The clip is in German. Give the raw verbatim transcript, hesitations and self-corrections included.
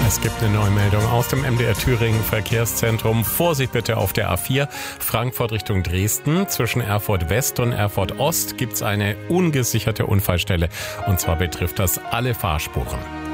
Es gibt eine neue Meldung aus dem M D R Thüringen Verkehrszentrum. Vorsicht bitte auf der A vier Frankfurt Richtung Dresden. Zwischen Erfurt West und Erfurt Ost gibt es eine ungesicherte Unfallstelle. Und zwar betrifft das alle Fahrspuren.